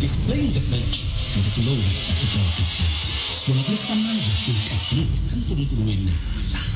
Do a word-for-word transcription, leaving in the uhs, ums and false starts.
displaying the flag and the glory of the God of light. Sebuah tulisan yang kulkas ini kan turun-turunin.